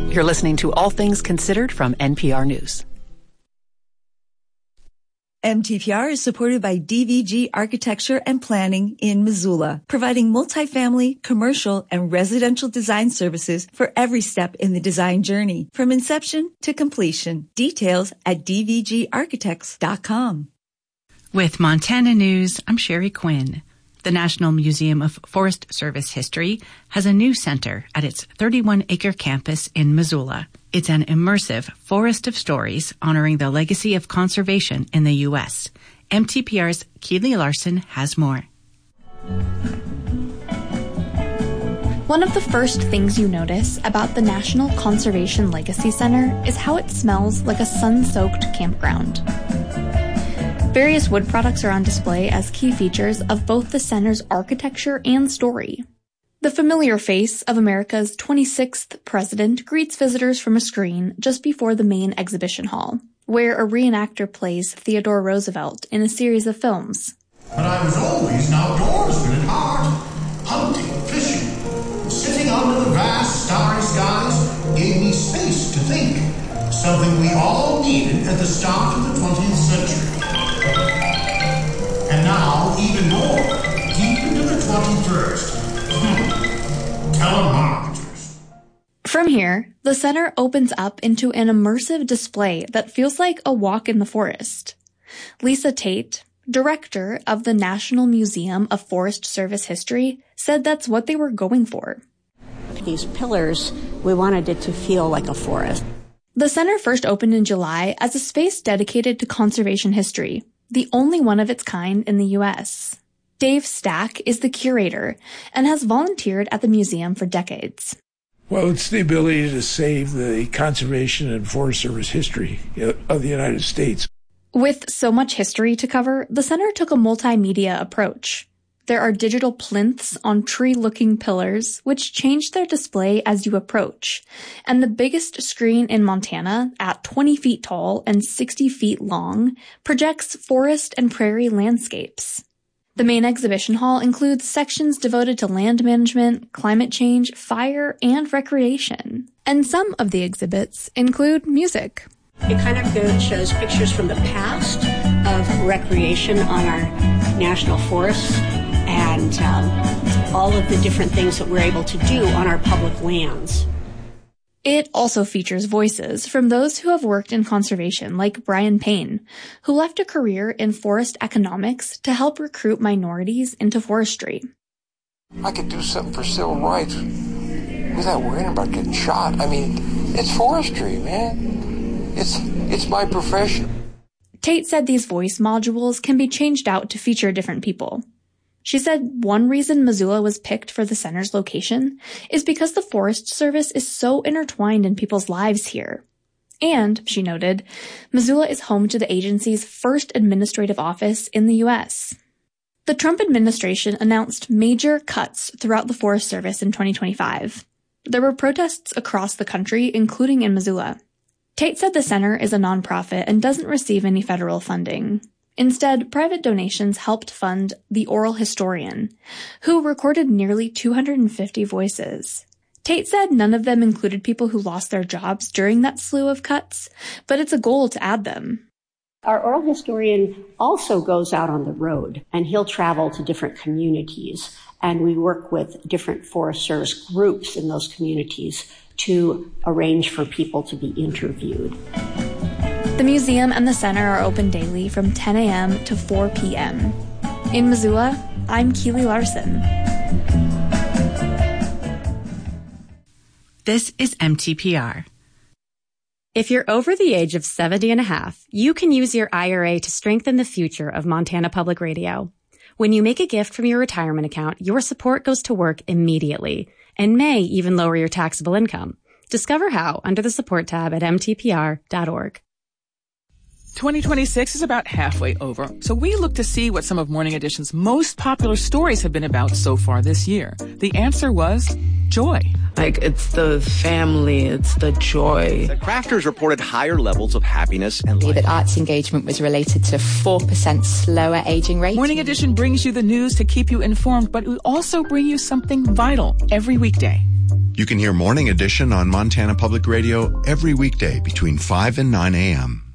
You're listening to All Things Considered from NPR News. MTPR is supported by DVG Architecture and Planning in Missoula, providing multifamily, commercial, and residential design services for every step in the design journey, from inception to completion. Details at dvgarchitects.com. With Montana News, I'm Sherry Quinn. The National Museum of Forest Service History has a new center at its 31-acre campus in Missoula. It's an immersive forest of stories honoring the legacy of conservation in the U.S. MTPR's Keely Larson has more. One of the first things you notice about the National Conservation Legacy Center is how it smells like a sun-soaked campground. Various wood products are on display as key features of both the center's architecture and story. The familiar face of America's 26th president greets visitors from a screen just before the main exhibition hall, where a reenactor plays Theodore Roosevelt in a series of films. But I was always an outdoorsman at heart, hunting, fishing, sitting under the vast starry skies gave me space to think, something we all needed at the start of the 20th century. And now, even more, deep into the 21st. Telemarketers. From here, the center opens up into an immersive display that feels like a walk in the forest. Lisa Tate, director of the National Museum of Forest Service History, said that's what they were going for. These pillars, we wanted it to feel like a forest. The center first opened in July as a space dedicated to conservation history, the only one of its kind in the U.S. Dave Stack is the curator and has volunteered at the museum for decades. Well, it's the ability to save the conservation and Forest Service history of the United States. With so much history to cover, the center took a multimedia approach. There are digital plinths on tree-looking pillars, which change their display as you approach. And the biggest screen in Montana, at 20 feet tall and 60 feet long, projects forest and prairie landscapes. The main exhibition hall includes sections devoted to land management, climate change, fire, and recreation. And some of the exhibits include music. It kind of shows pictures from the past of recreation on our national forests and all of the different things that we're able to do on our public lands. It also features voices from those who have worked in conservation, like Brian Payne, who left a career in forest economics to help recruit minorities into forestry. I could do something for civil rights without worrying about getting shot. I mean, it's forestry, man. It's my profession. Tate said these voice modules can be changed out to feature different people. She said one reason Missoula was picked for the center's location is because the Forest Service is so intertwined in people's lives here. And, she noted, Missoula is home to the agency's first administrative office in the U.S. The Trump administration announced major cuts throughout the Forest Service in 2025. There were protests across the country, including in Missoula. Tate said the center is a nonprofit and doesn't receive any federal funding. Instead, private donations helped fund The Oral Historian, who recorded nearly 250 voices. Tate said none of them included people who lost their jobs during that slew of cuts, but it's a goal to add them. Our oral historian also goes out on the road, and he'll travel to different communities, and we work with different Forest Service groups in those communities to arrange for people to be interviewed. The museum and the center are open daily from 10 a.m. to 4 p.m. In Missoula, I'm Keely Larson. This is MTPR. If you're over the age of 70 and a half, you can use your IRA to strengthen the future of Montana Public Radio. When you make a gift from your retirement account, your support goes to work immediately and may even lower your taxable income. Discover how under the support tab at mtpr.org. 2026 is about halfway over, so we look to see what some of Morning Edition's most popular stories have been about so far this year. The answer was joy. Like, it's the family, it's the joy. The crafters reported higher levels of happiness and life. That arts engagement was related to 4% slower aging rate. Morning Edition brings you the news to keep you informed, but we also bring you something vital every weekday. You can hear Morning Edition on Montana Public Radio every weekday between 5 and 9 a.m.